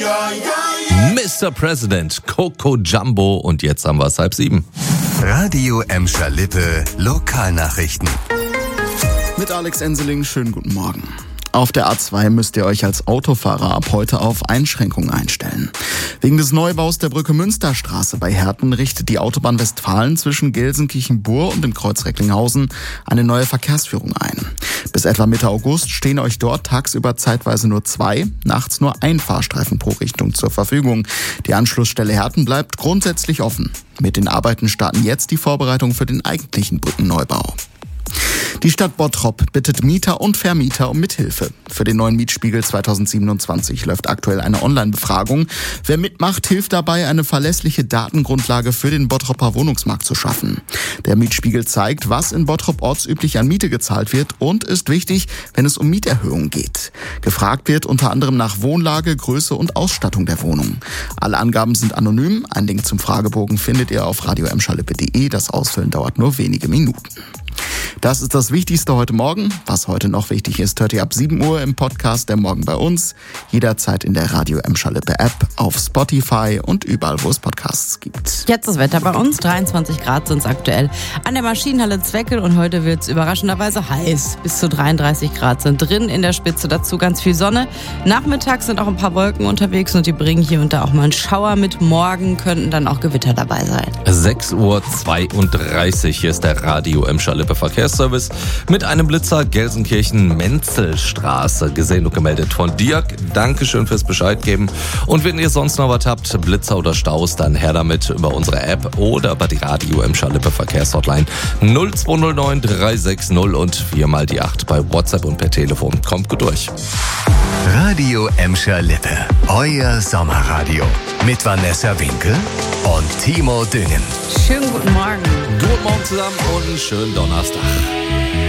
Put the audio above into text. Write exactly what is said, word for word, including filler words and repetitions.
Mister President, Coco Jumbo und jetzt haben wir es halb sieben. Radio Emscher Lippe, Lokalnachrichten. Mit Alex Enseling, schönen guten Morgen. Auf der A zwei müsst ihr euch als Autofahrer ab heute auf Einschränkungen einstellen. Wegen des Neubaus der Brücke Münsterstraße bei Herten richtet die Autobahn Westfalen zwischen Gelsenkirchen-Burg und dem Kreuz Recklinghausen eine neue Verkehrsführung ein. Bis etwa Mitte August stehen euch dort tagsüber zeitweise nur zwei, nachts nur ein Fahrstreifen pro Richtung zur Verfügung. Die Anschlussstelle Herten bleibt grundsätzlich offen. Mit den Arbeiten starten jetzt die Vorbereitungen für den eigentlichen Brückenneubau. Die Stadt Bottrop bittet Mieter und Vermieter um Mithilfe. Für den neuen Mietspiegel zweitausendsiebenundzwanzig läuft aktuell eine Online-Befragung. Wer mitmacht, hilft dabei, eine verlässliche Datengrundlage für den Bottroper Wohnungsmarkt zu schaffen. Der Mietspiegel zeigt, was in Bottrop ortsüblich an Miete gezahlt wird und ist wichtig, wenn es um Mieterhöhungen geht. Gefragt wird unter anderem nach Wohnlage, Größe und Ausstattung der Wohnung. Alle Angaben sind anonym. Ein Link zum Fragebogen findet ihr auf radio emscher lippe punkt de. Das Ausfüllen dauert nur wenige Minuten. Das ist das Wichtigste heute Morgen. Was heute noch wichtig ist, hört ihr ab sieben Uhr im Podcast Der Morgen bei uns. Jederzeit in der Radio Emscher Lippe App, auf Spotify und überall, wo es Podcasts gibt. Jetzt das Wetter bei uns. dreiundzwanzig Grad sind es aktuell an der Maschinenhalle Zweckel und heute wird es überraschenderweise heiß. Bis zu dreiunddreißig Grad sind drin, in der Spitze dazu ganz viel Sonne. Nachmittags sind auch ein paar Wolken unterwegs und die bringen hier und da auch mal einen Schauer mit. Morgen könnten dann auch Gewitter dabei sein. sechs Uhr zweiunddreißig, hier ist der Radio Emscher Lippe Verkehrsservice mit einem Blitzer Gelsenkirchen-Menzelstraße. Gesehen und gemeldet von Dirk. Dankeschön fürs Bescheid geben. Und wenn ihr sonst noch was habt, Blitzer oder Staus, dann her damit über unsere App oder über die Radio Emscher Lippe Verkehrshotline null zwei null neun drei sechs null und viermal die acht bei WhatsApp und per Telefon. Kommt gut durch. Radio Emscher Lippe, euer Sommerradio. Mit Vanessa Winkel und Timo Düngen. Schönen guten Morgen. Guten Morgen zusammen und einen schönen Donnerstag.